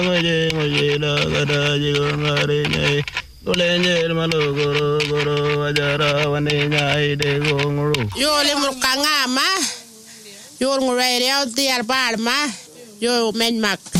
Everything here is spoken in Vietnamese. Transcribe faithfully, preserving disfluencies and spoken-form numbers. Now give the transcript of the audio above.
ngoye ngoye la gara jigo ngare nyai Gole nyel malu goro goro ajara wane nyai de gonguru Yo le murkanga ma Yo ngure reo tiar bar ma Yo men mak